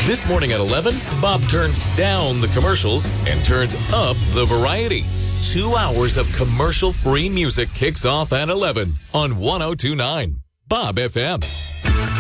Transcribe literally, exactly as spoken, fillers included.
This morning at eleven, Bob turns down the commercials and turns up the variety. Two hours of commercial-free music kicks off at eleven on one oh two point nine Bob F M.